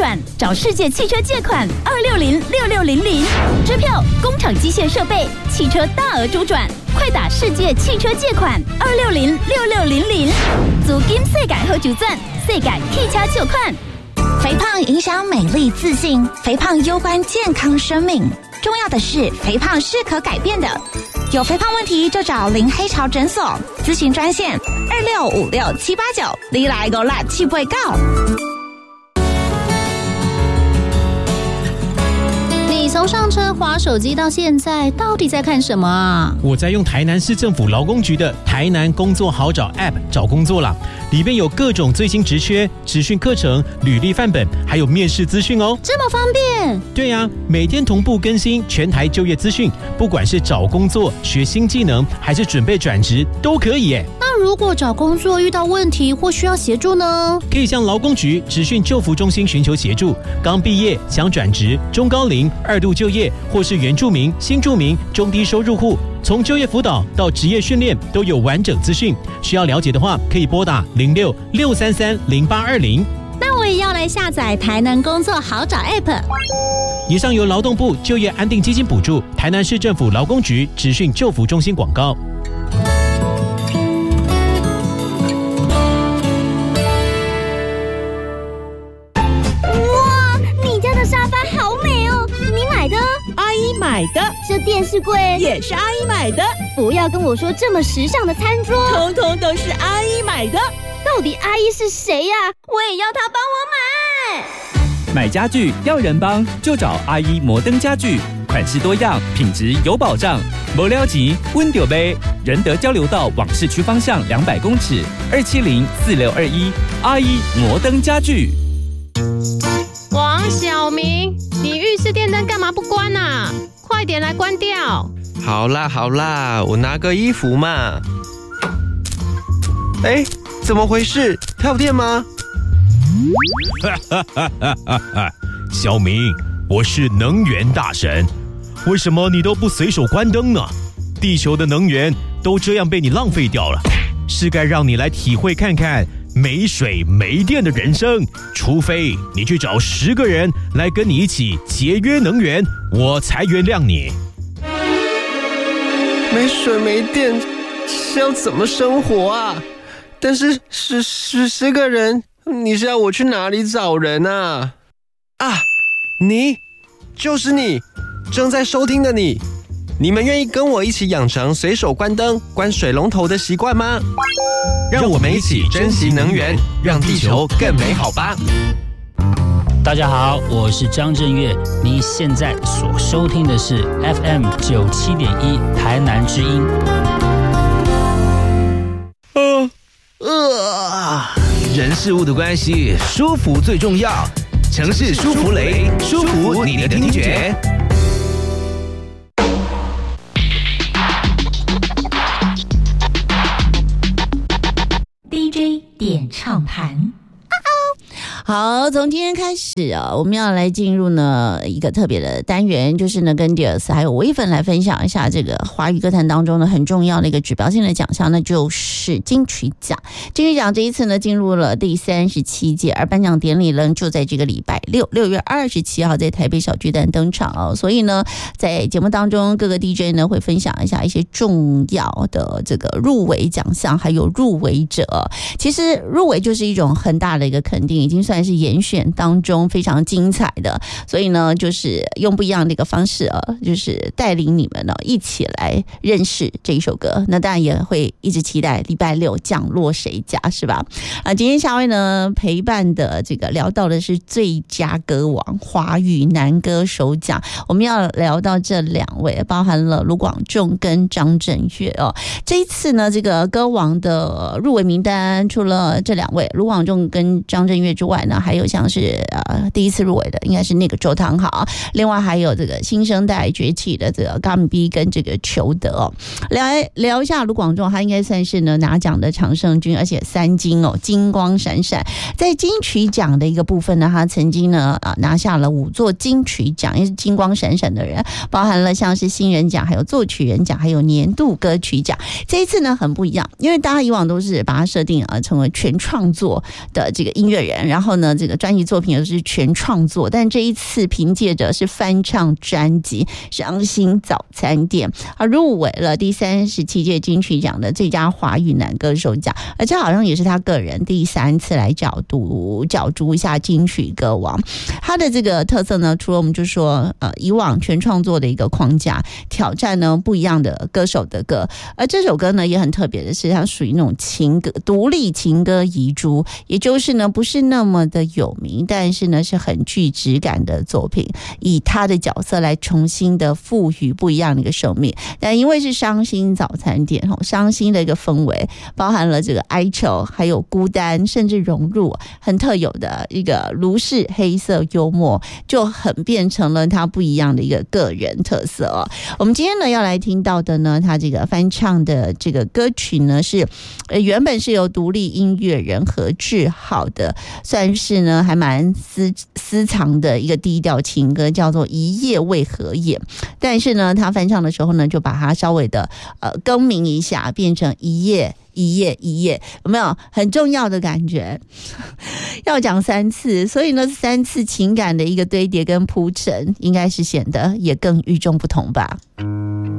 转，找世界汽车借款2606600，支票、工厂机械设备、汽车大额周转，快打世界汽车借款2606600，租金世界好就赚，世界汽车借款。 肥胖影响美丽自信，肥胖攸关健康生命。重要的是，肥胖是可改变的。有肥胖问题就找林黑潮诊所，咨询专线2656-789，你来个辣气不会告。 你从上车滑手机到现在，到底在看什么啊？ 我在用台南市政府劳工局的台南工作好找 App 找工作啦，里面有各种最新职缺、职训课程、履历范本，还有面试资讯哦。 这么方便？ 对啊，每天同步更新全台就业资讯，不管是找工作、学新技能，还是准备转职，都可以耶。 那如果找工作遇到问题或需要协助呢？ 可以向劳工局职训就服中心寻求协助。刚毕业想转职、中高龄、2度就业，或是原住民、新住民、中低收入户，从就业辅导到职业训练都有完整资讯。需要了解的话，可以拨打06-633-0820。 那我也要来下载台南工作好找 App。 以上由劳动部就业安定基金补助，台南市政府劳工局职训就服中心广告。 哇，你家的沙发好美哦！你买的？ 阿姨买的。 这电视柜也是阿姨买的。 不要跟我说这么时尚的餐桌， 通通都是阿姨买的。 到底阿姨是谁呀？我也要她帮我买。 买家具要人帮，就找阿姨摩登家具，款式多样，品质有保障。没了钱，温丢杯。仁德交流道往市区方向200公尺，270-4621。阿姨摩登家具。 王小明，你浴室电灯干嘛不关啊？快点来关掉！ 好啦好啦，我拿个衣服嘛。哎，怎么回事？跳电吗？ 小明，我是能源大神，为什么你都不随手关灯呢？地球的能源都这样被你浪费掉了，是该让你来体会看看没水没电的人生，除非你去找10个人来跟你一起节约能源，我才原谅你。 没水没电是要怎么生活啊？但是10个人，你是要我去哪里找人啊？啊，你，就是你，正在收听的你。你们愿意跟我一起养成随手关灯、关水龙头的习惯吗？让我们一起珍惜能源，让地球更美好吧。 大家好，我是张震岳，你现在所收听的是 FM 97.1台南之音。 人事物的关系，舒服最重要。城市舒芙蕾，舒服你的听觉。 DJ 点唱盘。 好，从今天开始啊，我们要来进入呢一个特别的单元，就是呢跟 Dios 还有微粉来分享一下这个华语歌坛当中呢很重要的一个指标性的奖项，那就是金曲奖。金曲奖这一次呢进入了第37届，而颁奖典礼呢就在这个礼拜六，6月27号在台北小巨蛋登场哦。所以呢，在节目当中，各个 DJ 呢会分享一下一些重要的这个入围奖项，还有入围者。其实入围就是一种很大的一个肯定，已经算是严选当中非常精彩的，所以呢，就是用不一样的一个方式就是带领你们呢一起来认识这一首歌。那当然也会一直期待礼拜六降落谁家，是吧？今天下位呢陪伴的这个聊到的是最佳歌王华语男歌手奖，我们要聊到这2位，包含了卢广仲跟张震岳哦。这一次呢，这个歌王的入围名单除了这2位卢广仲跟张震岳之外呢，还有像是第一次入围的应该是那个周汤豪，另外还有这个新生代崛起的这个刚B跟这个裘德哦。聊一下卢广仲，他应该算是呢拿奖的常胜军，而且3金哦，金光闪闪。在金曲奖的一个部分呢，他曾经呢拿下了5座金曲奖，也是金光闪闪的人，包含了像是新人奖，还有作曲人奖，还有年度歌曲奖。这一次呢很不一样，因为大家以往都是把他设定成为全创作的这个音乐人，然后后呢，这个专辑作品也是全创作，但这一次凭借着是翻唱专辑《伤心早餐店》入围了第37届金曲奖的最佳华语男歌手奖，而这好像也是他个人第3次来角逐一下金曲歌王。他的这个特色呢，除了我们就说以往全创作的一个框架，挑战呢不一样的歌手的歌，而这首歌呢也很特别的是，它属于那种情歌独立情歌遗珠，也就是呢不是那么的有名，但是呢是很具质感的作品，以他的角色来重新的赋予不一样的一个生命。但因为是伤心早餐店，伤心的一个氛围，包含了这个哀愁，还有孤单，甚至融入很特有的一个卢氏黑色幽默，就很变成了他不一样的一个个人特色哦。我们今天呢要来听到的呢，他这个翻唱的这个歌曲呢是原本是由独立音乐人何志浩的，算是呢还蛮私藏的一个低调情歌，叫做《一夜为何夜》。但是呢，他翻唱的时候呢，就把它稍微的更名一下，变成一夜一夜一夜，有没有很重要的感觉？要讲3次，所以呢3次情感的一个堆叠跟铺陈，应该是显得也更与众不同吧。